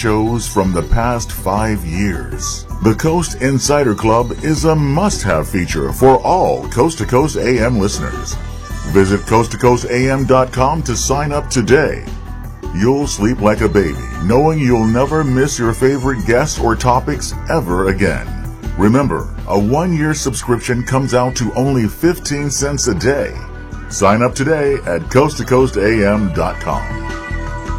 shows from the past 5 years. The Coast Insider Club is a must-have feature for all Coast to Coast AM listeners. Visit coasttocoastam.com to sign up today. You'll sleep like a baby, knowing you'll never miss your favorite guests or topics ever again. Remember, a 1-year subscription comes out to only 15 cents a day. Sign up today at coasttocoastam.com.